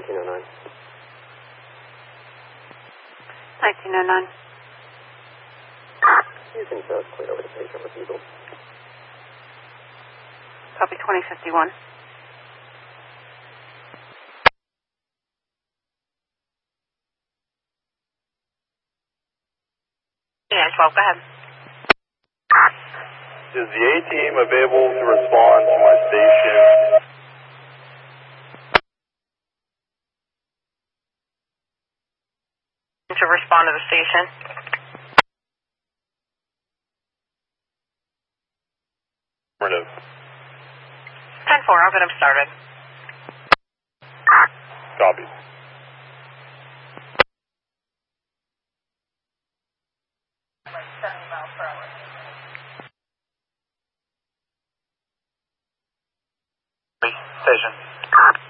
1909. 1909. You can just clear over the patient with Eagle. Copy 2051. Yeah, 12, go ahead. Is the A-team available to respond to my station? To respond to the station. Affirmative. 10-4, I'll get him started. Copy. Like 70 miles per hour. Station.